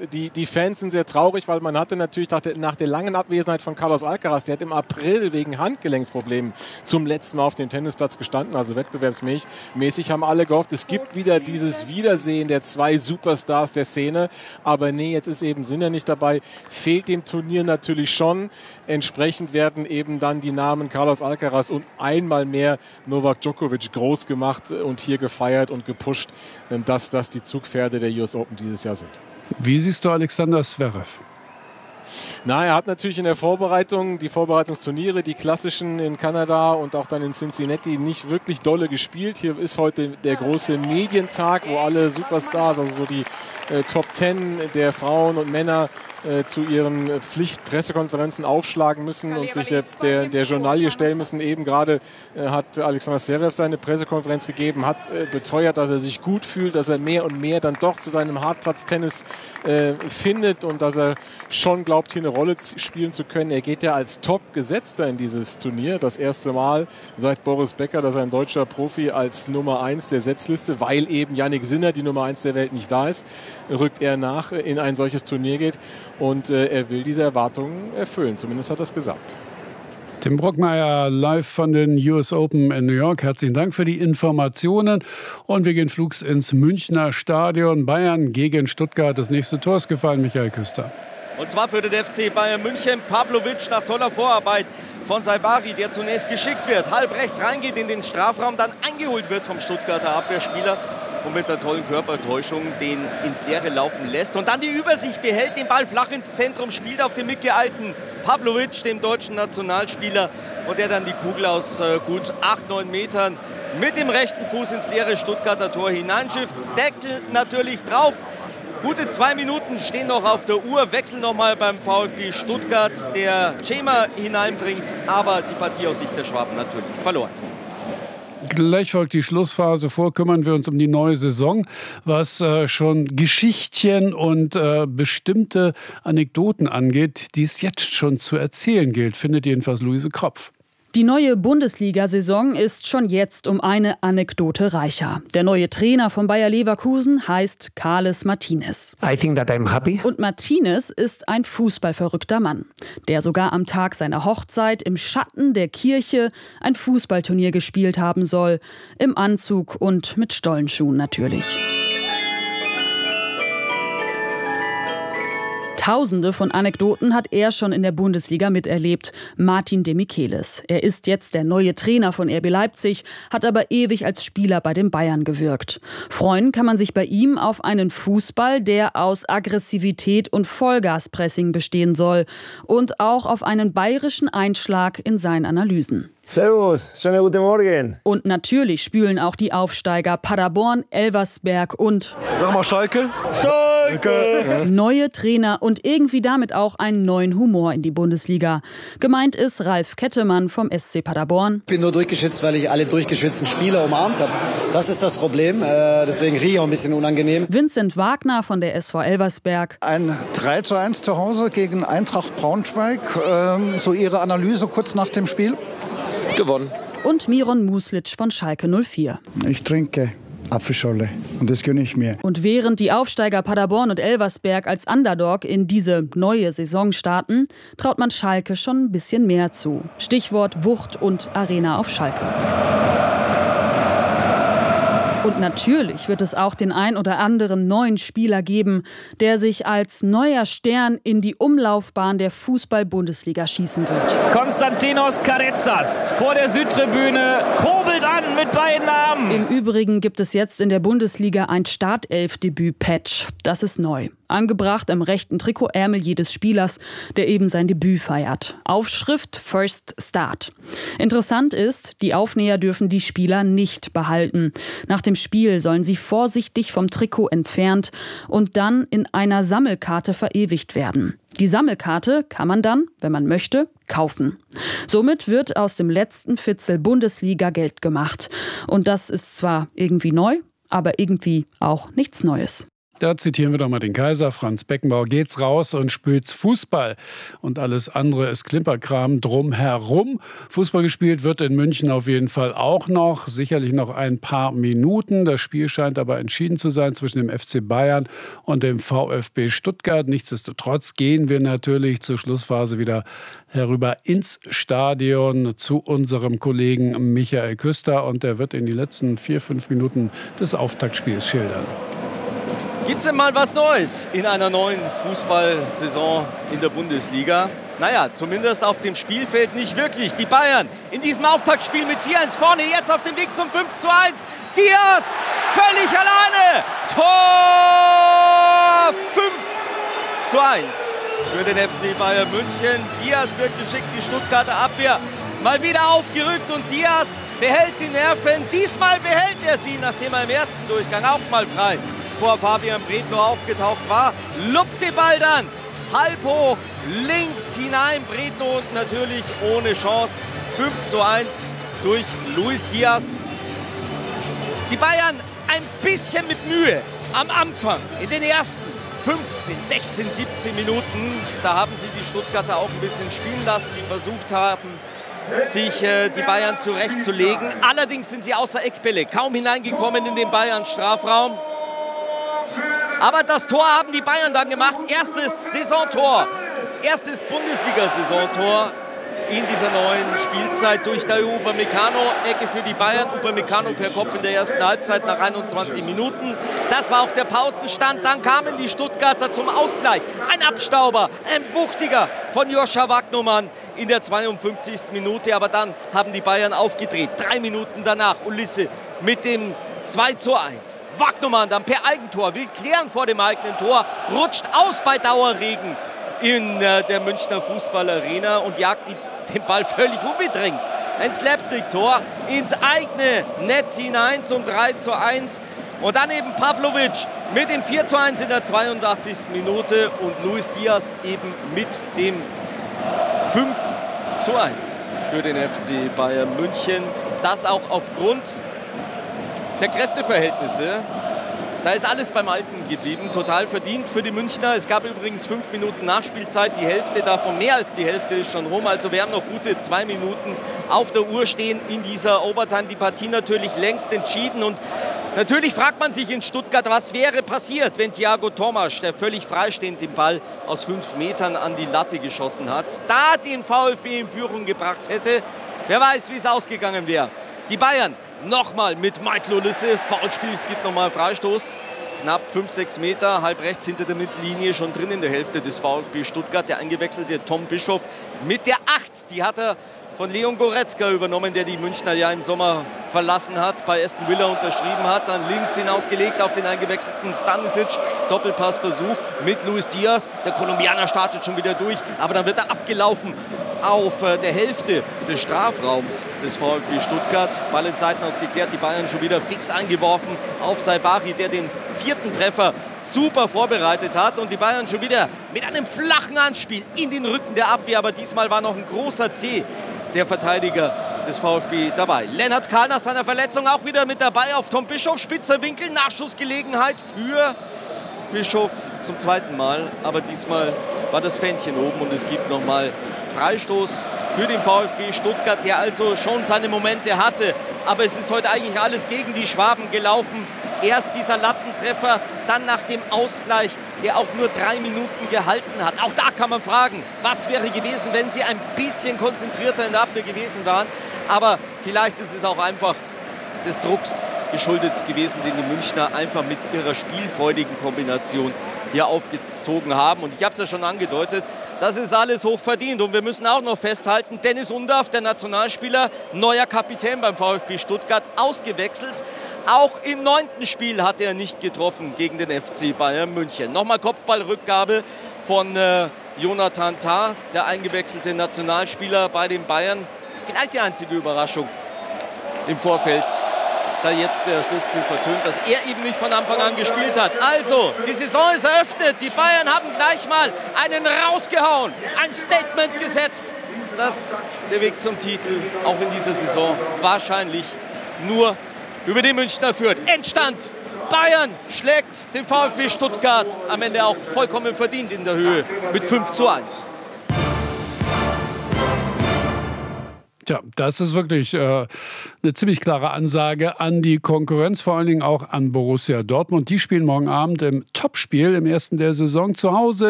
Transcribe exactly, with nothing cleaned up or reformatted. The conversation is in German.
die, die Fans sind sehr traurig, weil man hatte natürlich nach der, nach der langen Abwesenheit von Carlos Alcaraz, der hat im April wegen Handgelenksproblemen zum letzten Mal auf dem Tennisplatz gestanden, also wettbewerbsmäßig haben alle gehofft, es gibt wieder dieses Wiedersehen der zwei Superstars der Szene, aber nee, jetzt ist eben Sinner nicht dabei, fehlt dem Turnier natürlich schon. Entsprechend werden eben dann die Namen Carlos Alcaraz und einmal mehr Novak Djokovic groß gemacht und hier gefeiert und gepusht, dass das die Zugpferde der U S Open dieses Jahr sind. Wie siehst du Alexander Zverev? Na, er hat natürlich in der Vorbereitung, die Vorbereitungsturniere, die klassischen in Kanada und auch dann in Cincinnati nicht wirklich dolle gespielt. Hier ist heute der große Medientag, wo alle Superstars, also so die äh, Top Ten der Frauen und Männer äh, zu ihren Pflichtpressekonferenzen aufschlagen müssen und sich der, der, der Journalie stellen müssen. Eben gerade äh, hat Alexander Zverev seine Pressekonferenz gegeben, hat äh, beteuert, dass er sich gut fühlt, dass er mehr und mehr dann doch zu seinem Hartplatztennis äh, findet und dass er schon glaubt, hier eine Rolle spielen zu können. Er geht ja als Top-Gesetzter in dieses Turnier. Das erste Mal seit Boris Becker, dass ein deutscher Profi als Nummer eins der Setzliste, weil eben Jannik Sinner, die Nummer eins der Welt, nicht da ist, rückt er nach, in ein solches Turnier geht. Und äh, er will diese Erwartungen erfüllen. Zumindest hat er es gesagt. Tim Brockmeier live von den U S Open in New York. Herzlichen Dank für die Informationen. Und wir gehen flugs ins Münchner Stadion. Bayern gegen Stuttgart. Das nächste Tor ist gefallen, Michael Küster. Und zwar für den F C Bayern München. Pavlovic nach toller Vorarbeit von Saibari, der zunächst geschickt wird, halb rechts reingeht in den Strafraum, dann eingeholt wird vom Stuttgarter Abwehrspieler und mit einer tollen Körpertäuschung den ins Leere laufen lässt. Und dann die Übersicht behält, den Ball flach ins Zentrum, spielt auf den mitgeeilten Pavlovic, dem deutschen Nationalspieler. Und der dann die Kugel aus äh, gut acht, neun Metern mit dem rechten Fuß ins leere Stuttgarter Tor hineinschifft. Deckel natürlich drauf. Gute zwei Minuten stehen noch auf der Uhr. Wechsel nochmal beim VfB Stuttgart, der Cema hineinbringt. Aber die Partie aus Sicht der Schwaben natürlich verloren. Gleich folgt die Schlussphase. Vor kümmern wir uns um die neue Saison, was äh, schon Geschichtchen und äh, bestimmte Anekdoten angeht, die es jetzt schon zu erzählen gilt, findet jedenfalls Luise Kropf. Die neue Bundesliga-Saison ist schon jetzt um eine Anekdote reicher. Der neue Trainer von Bayer Leverkusen heißt Carles Martinez. I think that I'm happy. Und Martinez ist ein fußballverrückter Mann, der sogar am Tag seiner Hochzeit im Schatten der Kirche ein Fußballturnier gespielt haben soll. Im Anzug und mit Stollenschuhen natürlich. Tausende von Anekdoten hat er schon in der Bundesliga miterlebt. Martin de Michelis. Er ist jetzt der neue Trainer von R B Leipzig, hat aber ewig als Spieler bei den Bayern gewirkt. Freuen kann man sich bei ihm auf einen Fußball, der aus Aggressivität und Vollgaspressing bestehen soll. Und auch auf einen bayerischen Einschlag in seinen Analysen. Servus, schönen guten Morgen. Und natürlich spülen auch die Aufsteiger Paderborn, Elversberg und... Sag mal Schalke. Schalke! Neue Trainer und irgendwie damit auch einen neuen Humor in die Bundesliga. Gemeint ist Ralf Kettemann vom S C Paderborn. Ich bin nur durchgeschwitzt, weil ich alle durchgeschwitzten Spieler umarmt habe. Das ist das Problem, äh, deswegen rieche ich auch ein bisschen unangenehm. Vincent Wagner von der S V Elversberg. Ein drei zu eins zu Hause gegen Eintracht Braunschweig. Ähm, so Ihre Analyse kurz nach dem Spiel? Gewonnen. Und Miron Muslic von Schalke null vier. Ich trinke Apfelschorle und das gönne ich mir. Und während die Aufsteiger Paderborn und Elversberg als Underdog in diese neue Saison starten, traut man Schalke schon ein bisschen mehr zu. Stichwort Wucht und Arena auf Schalke. Und natürlich wird es auch den ein oder anderen neuen Spieler geben, der sich als neuer Stern in die Umlaufbahn der Fußball-Bundesliga schießen wird. Konstantinos Karezas vor der Südtribüne kurbelt an mit beiden Armen. Im Übrigen gibt es jetzt in der Bundesliga ein Startelf-Debüt-Patch. Das ist neu. Angebracht am rechten Trikotärmel jedes Spielers, der eben sein Debüt feiert. Aufschrift First Start. Interessant ist, die Aufnäher dürfen die Spieler nicht behalten. Nach dem Spiel sollen sie vorsichtig vom Trikot entfernt und dann in einer Sammelkarte verewigt werden. Die Sammelkarte kann man dann, wenn man möchte, kaufen. Somit wird aus dem letzten Fitzel Bundesliga Geld gemacht. Und das ist zwar irgendwie neu, aber irgendwie auch nichts Neues. Da zitieren wir doch mal den Kaiser, Franz Beckenbauer, geht's raus und spielt's Fußball. Und alles andere ist Klimperkram drumherum. Fußball gespielt wird in München auf jeden Fall auch noch, sicherlich noch ein paar Minuten. Das Spiel scheint aber entschieden zu sein zwischen dem F C Bayern und dem VfB Stuttgart. Nichtsdestotrotz gehen wir natürlich zur Schlussphase wieder herüber ins Stadion zu unserem Kollegen Michael Küster. Und der wird in die letzten vier, fünf Minuten des Auftaktspiels schildern. Gibt's denn mal was Neues in einer neuen Fußballsaison in der Bundesliga? Naja, zumindest auf dem Spielfeld nicht wirklich. Die Bayern in diesem Auftaktspiel mit vier eins vorne, jetzt auf dem Weg zum fünf zu eins. Diaz völlig alleine. Tor fünf zu eins für den F C Bayern München. Diaz wird geschickt, die Stuttgarter Abwehr mal wieder aufgerückt und Diaz behält die Nerven. Diesmal behält er sie, nachdem er im ersten Durchgang auch mal frei vor Fabian Bredlow aufgetaucht war. Lupft den Ball dann halb hoch links hinein. Bredlow und natürlich ohne Chance. fünf zu eins durch Luis Diaz. Die Bayern ein bisschen mit Mühe am Anfang in den ersten fünfzehn, sechzehn, siebzehn Minuten. Da haben sie die Stuttgarter auch ein bisschen spielen lassen, die versucht haben, sich äh, die Bayern zurechtzulegen. Allerdings sind sie außer Eckbälle kaum hineingekommen in den Bayern-Strafraum. Aber das Tor haben die Bayern dann gemacht. Erstes Saisontor, erstes Bundesliga-Saisontor in dieser neuen Spielzeit durch Dayot Upamecano. Ecke für die Bayern. Upamecano per Kopf in der ersten Halbzeit nach einundzwanzig Minuten. Das war auch der Pausenstand. Dann kamen die Stuttgarter zum Ausgleich. Ein Abstauber, ein wuchtiger von Joscha Wagnumann in der zweiundfünfzigsten Minute. Aber dann haben die Bayern aufgedreht. Drei Minuten danach Ulisse mit dem zwei zu eins. Wagnumann dann per Eigentor, will klären vor dem eigenen Tor, rutscht aus bei Dauerregen in äh, der Münchner Fußballarena und jagt die, den Ball völlig unbedrängt. Ein Slapstick-Tor ins eigene Netz hinein zum drei zu eins. Und dann eben Pavlovic mit dem vier zu eins in der zweiundachtzigsten Minute und Luis Diaz eben mit dem fünf zu eins für den F C Bayern München. Das auch aufgrund der Kräfteverhältnisse. Da ist alles beim Alten geblieben, total verdient für die Münchner. Es gab übrigens fünf Minuten Nachspielzeit, die Hälfte davon, mehr als die Hälfte ist schon rum. Also wir haben noch gute zwei Minuten auf der Uhr stehen in dieser Overtime. Die Partie natürlich längst entschieden und natürlich fragt man sich in Stuttgart, was wäre passiert, wenn Thiago Tomasch, der völlig freistehend den Ball aus fünf Metern an die Latte geschossen hat, da den VfB in Führung gebracht hätte. Wer weiß, wie es ausgegangen wäre. Die Bayern nochmal mit Michael Ulisse. Foulspiel, es gibt nochmal Freistoß. Knapp fünf, sechs Meter, halb rechts hinter der Mittellinie, schon drin in der Hälfte des VfB Stuttgart. Der eingewechselte Tom Bischoff mit der acht. Die hat er von Leon Goretzka übernommen, der die Münchner ja im Sommer verlassen hat, bei Aston Villa unterschrieben hat. Dann links hinausgelegt auf den eingewechselten Stanisic. Doppelpassversuch mit Luis Diaz. Der Kolumbianer startet schon wieder durch, aber dann wird er abgelaufen auf der Hälfte des Strafraums des VfB Stuttgart. Ball in Seiten ausgeklärt, die Bayern schon wieder fix eingeworfen auf Saibari, der den vierten Treffer super vorbereitet hat. Und die Bayern schon wieder mit einem flachen Anspiel in den Rücken der Abwehr. Aber diesmal war noch ein großer C der Verteidiger des VfB dabei. Lennart Kahl nach seiner Verletzung auch wieder mit dabei auf Tom Bischoff. Spitzer Winkel, Nachschussgelegenheit für Bischoff zum zweiten Mal. Aber diesmal war das Fähnchen oben und es gibt nochmal Freistoß für den VfB Stuttgart, der also schon seine Momente hatte. Aber es ist heute eigentlich alles gegen die Schwaben gelaufen. Erst dieser Lattentreffer, dann nach dem Ausgleich, der auch nur drei Minuten gehalten hat. Auch da kann man fragen, was wäre gewesen, wenn sie ein bisschen konzentrierter in der Abwehr gewesen waren. Aber vielleicht ist es auch einfach des Drucks geschuldet gewesen, den die Münchner einfach mit ihrer spielfreudigen Kombination hier aufgezogen haben. Und ich habe es ja schon angedeutet, das ist alles hoch verdient. Und wir müssen auch noch festhalten, Dennis Undaff, der Nationalspieler, neuer Kapitän beim VfB Stuttgart, ausgewechselt. Auch im neunten Spiel hat er nicht getroffen gegen den F C Bayern München. Nochmal Kopfballrückgabe von äh, Jonathan Tah, der eingewechselte Nationalspieler bei den Bayern. Vielleicht die einzige Überraschung im Vorfeld, da jetzt der Schlusspfiff vertönt, dass er eben nicht von Anfang an gespielt hat. Also, die Saison ist eröffnet. Die Bayern haben gleich mal einen rausgehauen, ein Statement gesetzt, dass der Weg zum Titel auch in dieser Saison wahrscheinlich nur über den Münchner führt. Endstand Bayern schlägt den VfB Stuttgart am Ende auch vollkommen verdient in der Höhe mit fünf zu eins. Tja, das ist wirklich äh, eine ziemlich klare Ansage an die Konkurrenz, vor allen Dingen auch an Borussia Dortmund. Die spielen morgen Abend im Topspiel im ersten der Saison zu Hause